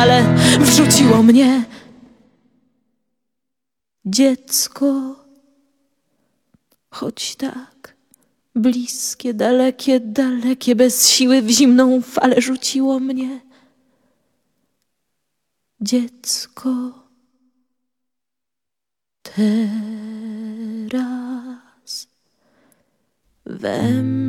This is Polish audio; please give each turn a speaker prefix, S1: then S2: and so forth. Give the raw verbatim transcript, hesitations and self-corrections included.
S1: fale wrzuciło mnie. Dziecko, choć tak bliskie, dalekie, dalekie, bez siły w zimną falę rzuciło mnie. Dziecko, teraz we